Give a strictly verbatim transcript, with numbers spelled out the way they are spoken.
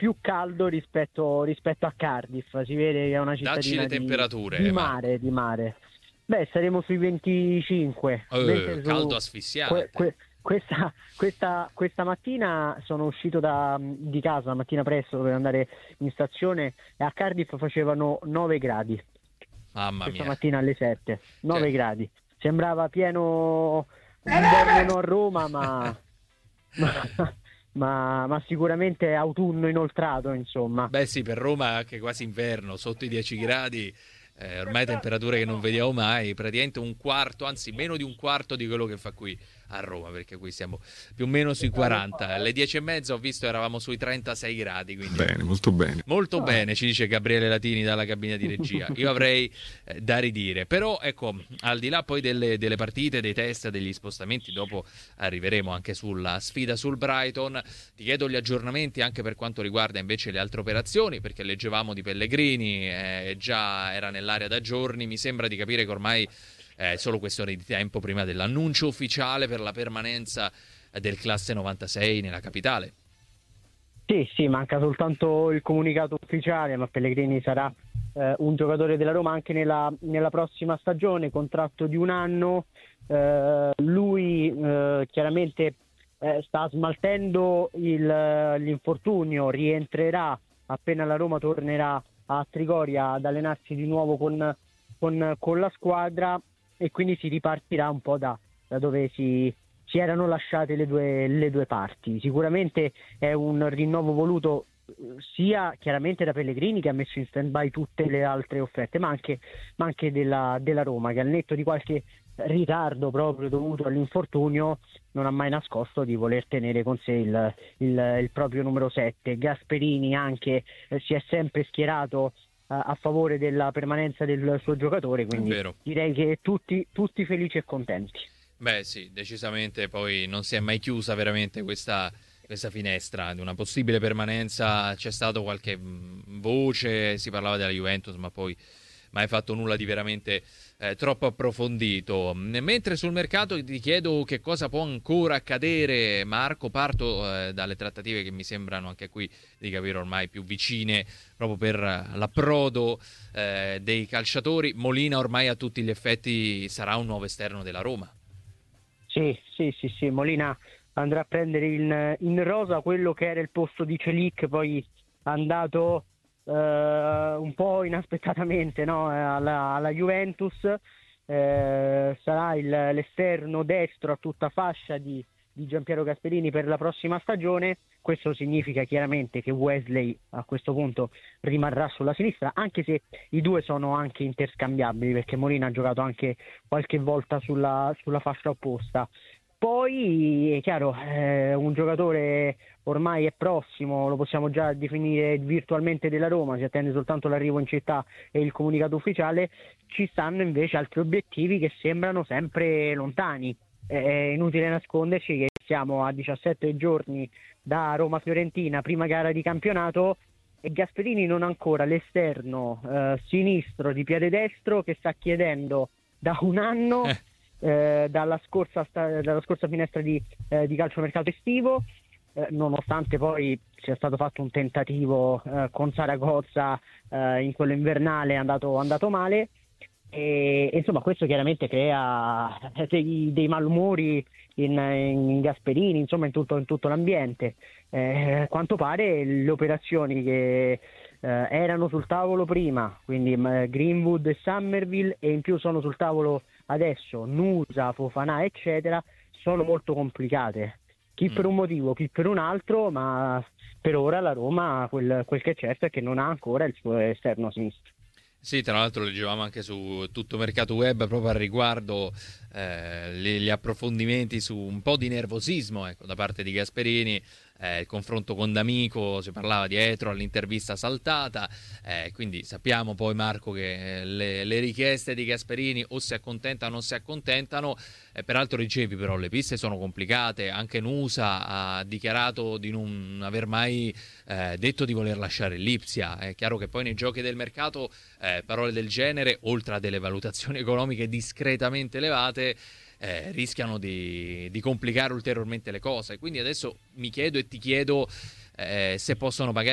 più caldo rispetto, rispetto a Cardiff. Si vede che è una Dacci cittadina le di, temperature, di ma- mare, di mare. Beh, saremo sui venticinque. Eh, Mentre caldo su que- asfissiante. que- questa, questa, questa mattina sono uscito da, di casa la mattina presto per andare in stazione e a Cardiff facevano nove gradi. Mamma Questa mia. mattina alle sette, nove Cioè, gradi. Sembrava pieno inverno a Roma, ma, ma, ma, ma sicuramente autunno inoltrato, insomma. beh sì, per Roma è anche quasi inverno, sotto i dieci gradi, eh, ormai temperature che non vediamo mai, praticamente un quarto, anzi meno di un quarto di quello che fa qui a Roma, perché qui siamo più o meno sui quaranta. Alle dieci e mezza ho visto eravamo sui trentasei gradi, quindi Bene, molto bene. molto Ah. bene, ci dice Gabriele Latini dalla cabina di regia. Io avrei eh, da ridire, però ecco, al di là poi delle, delle partite, dei test, degli spostamenti, dopo arriveremo anche sulla sfida sul Brighton. Ti chiedo gli aggiornamenti anche per quanto riguarda invece le altre operazioni, perché leggevamo di Pellegrini, eh, già era nell'area da giorni, mi sembra di capire che ormai è solo questione di tempo prima dell'annuncio ufficiale per la permanenza del classe novantasei nella capitale. Sì, sì, manca soltanto il comunicato ufficiale, ma Pellegrini sarà eh, un giocatore della Roma anche nella, nella prossima stagione, contratto di un anno. Eh, lui eh, chiaramente eh, sta smaltendo il, l'infortunio, rientrerà appena la Roma tornerà a Trigoria ad allenarsi di nuovo con, con, con la squadra e quindi si ripartirà un po' da, da dove si, si erano lasciate le due, le due parti. Sicuramente è un rinnovo voluto sia chiaramente da Pellegrini, che ha messo in stand-by tutte le altre offerte, ma anche, ma anche della, della Roma, che al netto di qualche ritardo proprio dovuto all'infortunio non ha mai nascosto di voler tenere con sé il, il, il proprio numero sette. Gasperini anche eh, si è sempre schierato eh, a favore della permanenza del suo giocatore, quindi vero. direi che tutti, tutti felici e contenti. Beh sì, decisamente poi non si è mai chiusa veramente questa, questa finestra di una possibile permanenza. C'è stato qualche mh, voce, si parlava della Juventus, ma poi mai fatto nulla di veramente eh, troppo approfondito. Mentre sul mercato ti chiedo che cosa può ancora accadere, Marco. Parto eh, dalle trattative che mi sembrano anche qui di capire ormai più vicine proprio per l'approdo eh, dei calciatori. Molina ormai a tutti gli effetti sarà un nuovo esterno della Roma. Sì, sì, sì, sì, Molina andrà a prendere in, in rosa quello che era il posto di Celic, poi andato eh, un po' inaspettatamente, no? alla, alla Juventus. Eh, sarà il, l'esterno destro a tutta fascia di, di Giampiero Gasperini per la prossima stagione. Questo significa chiaramente che Wesley a questo punto rimarrà sulla sinistra, anche se i due sono anche interscambiabili, perché Molina ha giocato anche qualche volta sulla, sulla fascia opposta. Poi è chiaro, eh, un giocatore ormai è prossimo, lo possiamo già definire virtualmente della Roma, si attende soltanto l'arrivo in città e il comunicato ufficiale. Ci stanno invece altri obiettivi che sembrano sempre lontani. È inutile nasconderci che siamo a diciassette giorni da Roma-Fiorentina, prima gara di campionato, e Gasperini non ha ancora l'esterno eh, sinistro di piede destro che sta chiedendo da un anno, Eh. eh, dalla, scorsa sta- dalla scorsa finestra di, eh, di calciomercato estivo, eh, nonostante poi sia stato fatto un tentativo eh, con Saragozza eh, in quello invernale, è andato, andato male. E, insomma, questo chiaramente crea dei, dei malumori in, in Gasperini, insomma in tutto, in tutto l'ambiente. Eh, a quanto pare le operazioni che eh, erano sul tavolo prima, quindi eh, Greenwood e Summerville, e in più sono sul tavolo adesso Nusa, Fofana eccetera, sono molto complicate, chi Mm. per un motivo, chi per un altro, ma per ora la Roma quel, quel che è certo è che non ha ancora il suo esterno sinistro. Sì, tra l'altro leggevamo anche su Tutto Mercato Web proprio al riguardo eh, gli, gli approfondimenti su un po' di nervosismo, ecco, da parte di Gasperini, eh, il confronto con D'Amico, si parlava dietro all'intervista saltata, eh, quindi sappiamo poi, Marco, che eh, le, le richieste di Gasperini o si accontentano o non si accontentano. Eh, peraltro dicevi però le piste sono complicate, anche Nusa ha dichiarato di non aver mai eh, detto di voler lasciare l'Ipsia. È chiaro che poi nei giochi del mercato eh, parole del genere, oltre a delle valutazioni economiche discretamente elevate, eh, rischiano di, di complicare ulteriormente le cose. Quindi adesso mi chiedo e ti chiedo eh, se possono magari